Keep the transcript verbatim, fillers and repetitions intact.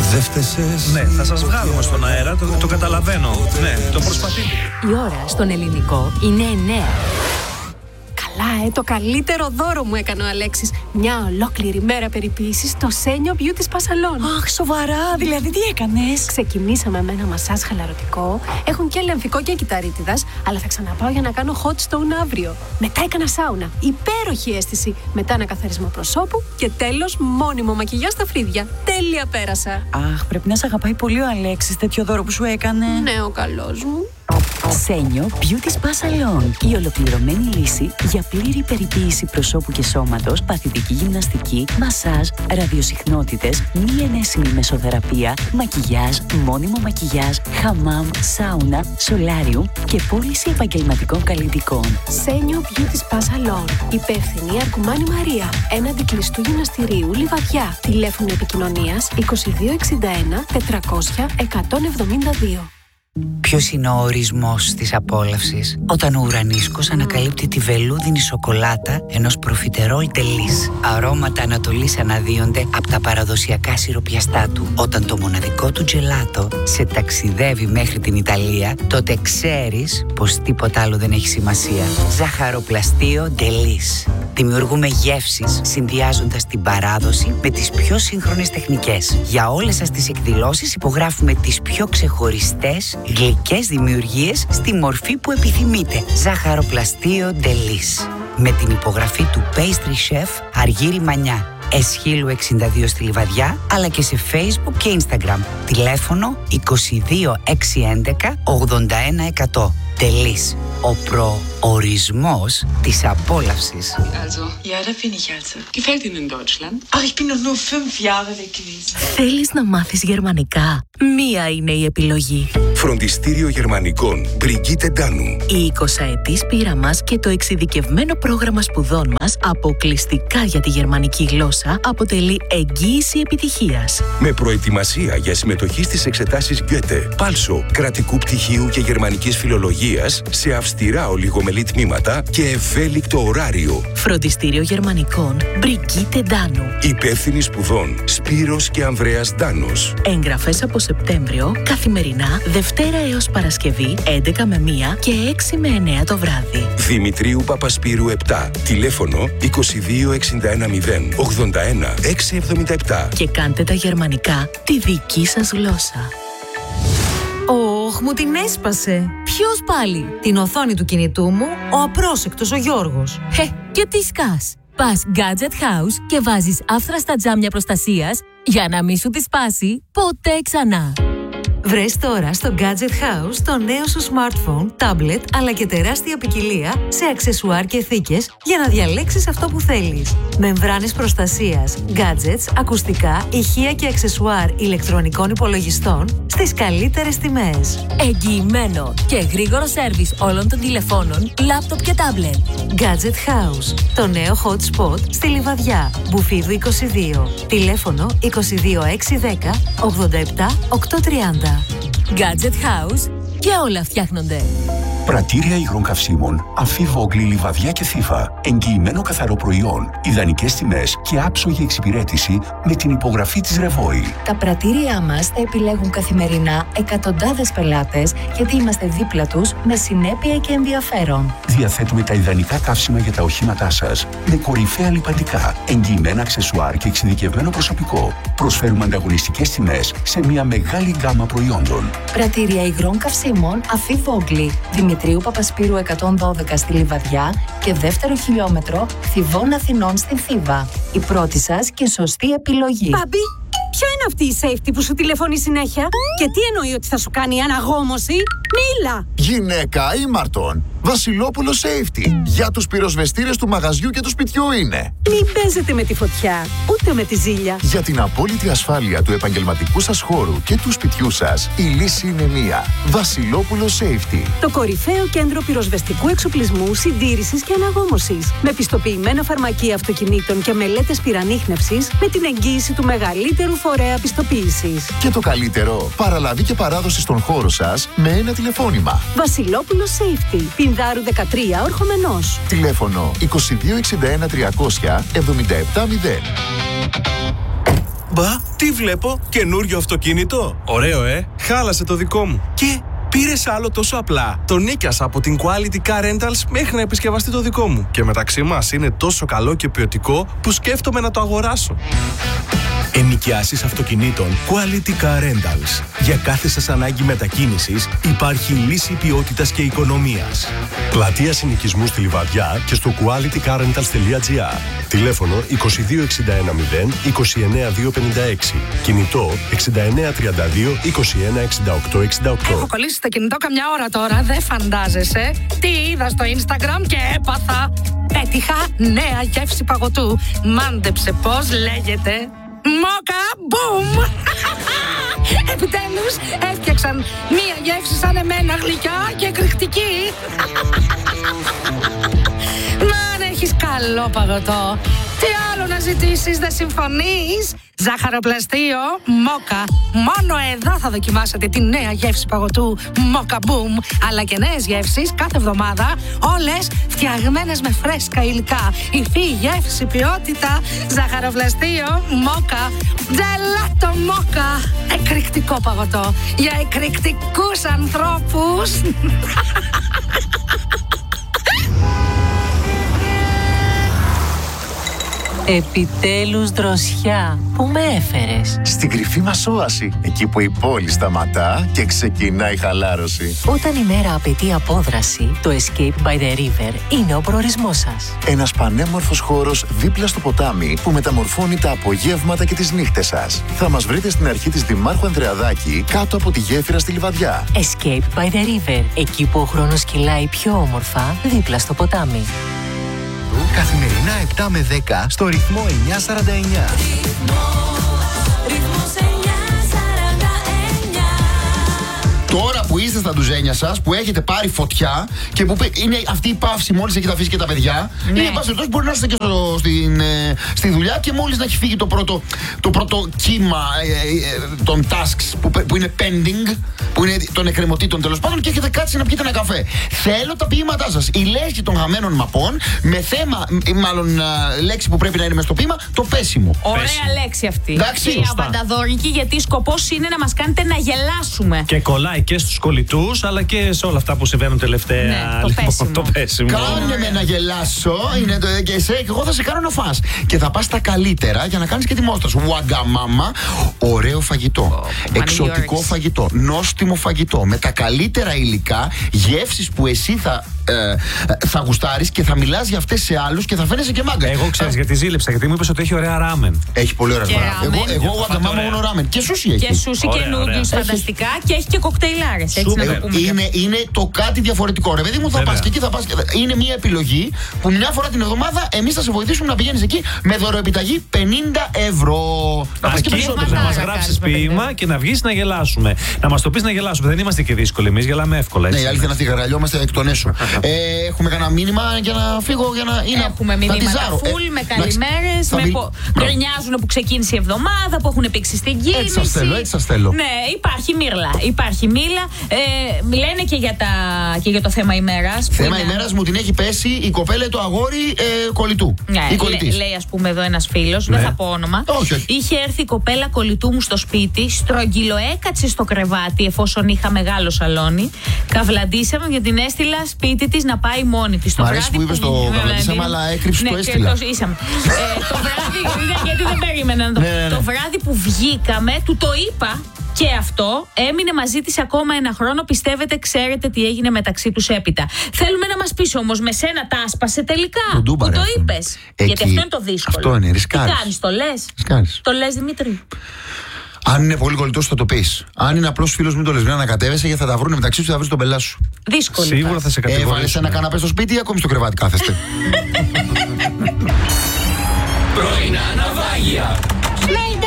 Δεν φταίσεις. Ναι, θα σας βγάλουμε στον αέρα, το, το καταλαβαίνω. Ναι, το προσπαθείτε. Η ώρα στον ελληνικό είναι εννέα. Καλά, ε, το καλύτερο δώρο μου έκανε ο Αλέξης. Μια ολόκληρη μέρα περιποίησης στο Senio Beauty Spa Salon. Αχ, σοβαρά, δηλαδή τι έκανες? Ξεκινήσαμε με ένα μασάζ χαλαρωτικό. Έχουν και λεμφικό και κυταρίτιδας, αλλά θα ξαναπάω για να κάνω hot stone αύριο. Μετά έκανα σάουνα. Υπέροχη αίσθηση. Μετά ένα καθαρισμό προσώπου και τέλος μόνιμο μακιγιάζ στα φρύδια. Τέλεια πέρασα. Αχ, πρέπει να σε αγαπάει πολύ ο Αλέξης, τέτοιο δώρο που σου έκανε. Ναι, ο καλός μου. Senio Beauty Spa Salon. Η ολοκληρωμένη λύση για πλήρη περιποίηση προσώπου και σώματος, παθητική γυμναστική, μασάζ, ραδιοσυχνότητες, μη ενέσιμη μεσοθεραπεία, μακιγιάζ, μόνιμο μακιγιάζ, χαμάμ, σάουνα, σολάριου και πώληση επαγγελματικών καλλιτικών. Senio Beauty Spa Salon. Υπεύθυνη Αρκουμάνη Μαρία. Έναντι κλειστού γυμναστηρίου Λιβαδιά. Τηλέφωνο επικοινωνίας είκοσι δύο εξήντα ένα τετρακόσια εκατόν εβδομήντα δύο. Ποιος είναι ο ορισμός της απόλαυσης? Όταν ο ουρανίσκος ανακαλύπτει τη βελούδινη σοκολάτα ενός προφιτερόλ τελής. Αρώματα Ανατολής αναδύονται από τα παραδοσιακά σιροπιαστά του. Όταν το μοναδικό του τζελάτο σε ταξιδεύει μέχρι την Ιταλία, τότε ξέρεις πως τίποτα άλλο δεν έχει σημασία. Ζαχαροπλαστείο τελής. Δημιουργούμε γεύσεις συνδυάζοντας την παράδοση με τις πιο σύγχρονες τεχνικές. Για όλες σας τις εκδηλώσεις υπογράφουμε τις πιο ξεχωριστές γλυκές δημιουργίες στη μορφή που επιθυμείτε. Ζαχαροπλαστείο Ντελής. Με την υπογραφή του Pastry Chef Αργύρη Μανιά. Εσχύλου εξήντα δύο στη Λιβαδιά, αλλά και σε Facebook και Instagram. Τηλέφωνο είκοσι δύο εξακόσια έντεκα ογδόντα ένα εκατό. Τελής. Ο προορισμός της απόλαυσης. Also, ja, da bin ich also. Gefällt Ihnen in Deutschland? Ach, ich bin doch nur fünf Jahre weg gewesen. Θέλεις να μάθεις γερμανικά? Μία είναι η επιλογή. Φροντιστήριο Γερμανικών Brigitte Danu. Η εικοσαετής πείρα μας και το εξειδικευμένο πρόγραμμα σπουδών μας αποκλειστικά για τη γερμανική γλώσσα αποτελεί εγγύηση επιτυχίας. Με προετοιμασία για συμμετοχή στις εξετάσεις Goethe, Πάλσο, κρατικού πτυχίου και γερμανικής φιλολογίας σε αυστηρά ολιγομελή τμήματα και ευέλικτο ωράριο. Φροντιστήριο Γερμανικών Brigitte Danu. Υπεύθυνοι σπουδών Σπύρος και Ανδρέας Ντάνος. Εγγραφές από Σεπτέμβριο, καθημερινά, Δευτέρα έως Παρασκευή, έντεκα με μία και έξι με εννέα το βράδυ. Δημητρίου Παπασπύρου επτά. Τηλέφωνο είκοσι δύο εξήντα ένα μηδέν ογδόντα ένα εξακόσια εβδομήντα επτά. Και κάντε τα γερμανικά τη δική σας γλώσσα. Ωχ, μου την έσπασε. Ποιος πάλι? Την οθόνη του κινητού μου, ο απρόσεκτος ο Γιώργος. Ε, και τι σκάς? Πας Gadget House και βάζεις άφθραστα τζάμια προστασίας για να μην σου τη σπάσει ποτέ ξανά. Βρες τώρα στο Gadget House το νέο σου smartphone, tablet, αλλά και τεράστια ποικιλία σε αξεσουάρ και θήκες για να διαλέξεις αυτό που θέλεις. Μεμβράνες προστασίας, gadgets, ακουστικά, ηχεία και αξεσουάρ ηλεκτρονικών υπολογιστών στις καλύτερες τιμές. Εγγυημένο και γρήγορο σέρβις όλων των τηλεφώνων, λάπτοπ και τάμπλετ. Gadget House, το νέο hot spot στη Λιβαδιά, Μπουφίδου είκοσι δύο. Τηλέφωνο είκοσι δύο εξακόσια δέκα ογδόντα επτά οκτακόσια τριάντα. Gadget House και όλα φτιάχνονται. Πρατήρια υγρών καυσίμων, Αμφίβογλη, Λιβαδιά και Θήβα. Εγγυημένο καθαρό προϊόν, ιδανικές τιμές και άψογη εξυπηρέτηση με την υπογραφή της Ρεβόη. Τα πρατήριά μας θα επιλέγουν καθημερινά εκατοντάδες πελάτες γιατί είμαστε δίπλα τους με συνέπεια και ενδιαφέρον. Διαθέτουμε τα ιδανικά καύσιμα για τα οχήματά σας με κορυφαία λιπαντικά, εγγυημένα αξεσουάρ και εξειδικευμένο προσωπικό. Προσφέρουμε ανταγωνιστικές τιμές σε μια μεγάλη γκάμα προϊόντων. Πρατήρια υγρών καυσίμων Αμφίβογλη, Δημητρίου Παπασπύρου εκατόν δώδεκα στη Λιβαδιά και δεύτερο χιλιόμετρο Θηβών Αθηνών στην Θήβα. Η πρώτη σας και σωστή επιλογή. Μπαμπή, ποια είναι αυτή η safety που σου τηλεφωνεί συνέχεια? Και τι εννοεί ότι θα σου κάνει αναγόμωση? Μίλα! Γυναίκα ήμαρτον. Βασιλόπουλο Safety. Για τους πυροσβεστήρες του μαγαζιού και του σπιτιού είναι. Μην παίζετε με τη φωτιά, ούτε με τη ζήλια. Για την απόλυτη ασφάλεια του επαγγελματικού σας χώρου και του σπιτιού σας, η λύση είναι μία. Βασιλόπουλο Safety. Το κορυφαίο κέντρο πυροσβεστικού εξοπλισμού, συντήρησης και αναγόμωσης. Με πιστοποιημένα φαρμακεία αυτοκινήτων και μελέτες πυρανίχνευσης, με την εγγύηση του μεγαλύτερου φορέα πιστοποίησης. Και το καλύτερο, παραλαβή και παράδοση στον χώρο σας με ένα τηλεφώνημα. Βασιλόπουλο Safety. Πινδάρου δεκατρία, Ορχομενός. Τηλέφωνο είκοσι δύο εξήντα ένα τριακόσια εβδομήντα επτά μηδέν. Μπα, τι βλέπω, καινούριο αυτοκίνητο. Ωραίο, ε. Χάλασε το δικό μου. Και πήρες άλλο τόσο απλά. Το νίκιασα από την Quality Car Rentals μέχρι να επισκευαστεί το δικό μου. Και μεταξύ μας είναι τόσο καλό και ποιοτικό που σκέφτομαι να το αγοράσω. Ενοικιάσεις αυτοκινήτων Quality Car Rentals. Για κάθε σας ανάγκη μετακίνησης υπάρχει λύση ποιότητας και οικονομίας. Πλατεία συνοικισμού στη Λιβαδιά και στο quality car rentals τελεία gr. Τηλέφωνο είκοσι δύο εξήντα ένα μηδέν είκοσι εννέα δύο πενήντα έξι. Κινητό εξήντα εννέα τριάντα δύο είκοσι ένα εξήντα οκτώ εξήντα οκτώ. Έχω κολλήσει το κινητό καμιά ώρα τώρα, δεν φαντάζεσαι. Τι είδα στο Instagram και έπαθα. Πέτυχα νέα γεύση παγωτού. Μάντεψε πώς λέγεται. Μόκα μπουμ! Επιτέλους έφτιαξαν μία γεύση σαν εμένα, γλυκιά και εκρηκτική. Μα αν έχεις καλό παγωτό, τι άλλο να ζητήσεις, δεν συμφωνείς? Ζάχαροπλαστείο Μόκα. Μόνο εδώ θα δοκιμάσετε τη νέα γεύση παγωτού Μόκα Boom. Αλλά και νέες γεύσεις κάθε εβδομάδα. Όλες φτιαγμένες με φρέσκα υλικά. Υφή, γεύση, ποιότητα. Ζάχαροπλαστείο Μόκα. Τζελάτο Μόκα. Εκρηκτικό παγωτό για εκρηκτικούς ανθρώπους. Επιτέλους δροσιά, πού με έφερες? Στην κρυφή μας όαση, εκεί που η πόλη σταματά και ξεκινάει η χαλάρωση. Όταν η μέρα απαιτεί απόδραση, το Escape by the River είναι ο προορισμός σας. Ένας πανέμορφος χώρος δίπλα στο ποτάμι που μεταμορφώνει τα απογεύματα και τις νύχτες σας. Θα μας βρείτε στην αρχή της Δημάρχου Ανδρεαδάκη, κάτω από τη γέφυρα στη Λιβαδιά. Escape by the River, εκεί που ο χρόνος κυλάει πιο όμορφα, δίπλα στο ποτάμι. Καθημερινά επτά με δέκα στο ρυθμό εννιακόσια σαράντα εννιά. Τώρα που είστε στα ντουζένια σας, που έχετε πάρει φωτιά και που είναι αυτή η παύση μόλις έχετε αφήσει και τα παιδιά, ναι. Είναι πάση μπορεί να είστε και στο, στην, ε, στη δουλειά και μόλις να έχει φύγει το πρώτο, το πρώτο κύμα ε, ε, των tasks που, που είναι pending, που είναι των εκκρεμωτήτων τέλος πάντων, και έχετε κάτσει να πιείτε ένα καφέ. Θέλω τα ποίηματά σας. Η λέξη των χαμένων μαπών με θέμα, μάλλον α, λέξη που πρέπει να είναι μες στο ποίημα, το πέσιμο. Ωραία πέσιμο. Λέξη αυτή. Εντάξει. Και αβανταδόρικη, γιατί σκοπός είναι να μας κάνετε να γελάσουμε. Και κολλάει και στους κολλητούς, αλλά και σε όλα αυτά που συμβαίνουν τελευταία. Ναι, το, λοιπόν, πέσιμο. το πέσιμο. Κάνε με να γελάσω, είναι το, και εσύ και εγώ θα σε κάνω να φας. Και θα πας τα καλύτερα για να κάνεις και τη μόστρα σου. Ουαγκαμάμα, ωραίο φαγητό. Oh, εξωτικό φαγητό. Νόστιμο φαγητό. Με τα καλύτερα υλικά, γεύσεις που εσύ θα. Ε, θα γουστάρεις και θα μιλάς για αυτές σε άλλους και θα φαίνεσαι και μάγκα. Εγώ ξέρεις γιατί ζήλεψα, γιατί μου είπες ότι έχει ωραία ράμεν. Έχει πολύ ωραία ράμεν. Εγώ, εγώ Ουαγκαμάμα μόνο ράμεν. Και σούσι έχει. Και σούσι και νούντλς φανταστικά και έχει και κοκτέιλάρες. Έτσι να το πούμε. Είναι, είναι το κάτι διαφορετικό. Ρε παιδί μου, θα πας και εκεί θα πας. Είναι μια επιλογή που μια φορά την εβδομάδα εμείς θα σε βοηθήσουμε να πηγαίνεις εκεί με δωροεπιταγή πενήντα ευρώ. Να πας και περισσότερο. Να μας γράψεις ποίημα και να βγεις να γελάσουμε. Να μας το πεις να γελάσουμε. Δεν είμαστε και δύσκολοι. Εμείς γελάμε εύκολα. Ναι, η αλήθεια είναι αυτή. Γαραλιόμαστε εκ των έσω. Ε, έχουμε κανένα μήνυμα για να φύγω, για να είναι. Έχουμε μηνύματα φουλ, ε, με καλημέρες, με πο... γκρινιάζουν που ξεκίνησε η εβδομάδα, που έχουν πήξει στην κίνηση. Έτσι σας θέλω, έτσι σας θέλω. Ναι, υπάρχει μύρλα. Υπάρχει μίλα. Ε, λένε και για, τα... και για το θέμα ημέρας. Θέμα είναι... ημέρας μου την έχει πέσει η κοπέλα το αγόρι ε, κολλητού. Ναι, λέ, λέει ας πούμε εδώ ένας φίλος, ναι. Δεν θα πω όνομα. Όχι, όχι. Είχε έρθει η κοπέλα κολλητού μου στο σπίτι, στρογγυλοέκατσε στο κρεβάτι εφόσον είχα μεγάλο σαλόνι. Καυλαντήσαμε για την έστειλα σπίτι της να πάει μόνη της. Μ' αρέσει που είπες το καυλαντήσαμε, αλλά έκρυψε ναι, το έστειλα. Το, ε, το βράδυ, γιατί δεν περίμενα. Ναι, ναι, ναι. Το βράδυ που βγήκαμε, του το είπα. Και αυτό έμεινε μαζί της ακόμα ένα χρόνο. Πιστεύετε, ξέρετε τι έγινε μεταξύ τους έπειτα. Θέλουμε να μας πεις όμως, με σένα τα άσπασε τελικά. Που το είπες. Εκεί, γιατί αυτό είναι το δύσκολο. Αυτό είναι, ρισκάρεις. Τι κάνεις, το λες. Ρισκάρεις. Το λες, Δημήτρη. Αν είναι πολύ κολλητός θα το πεις. Αν είναι απλός φίλος, μην το λες. Να ανακατεύεσαι, γιατί θα τα βρούνε μεταξύ τους και θα βρεις τον πελά σου. Δύσκολο. Σίγουρα θα σε κατηγορήσουν. Έβαλες ένα καναπέ στο σπίτι ή ακόμη στο κρεβάτι κάθεστε. Πρωινά ναυάγια.